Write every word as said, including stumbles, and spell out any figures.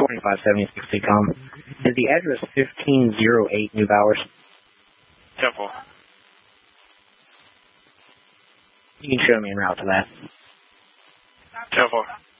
twenty-five seventy-six T COM. Is the address fifteen oh eight New Bowers? Temple. You can show me en route to that. Temple.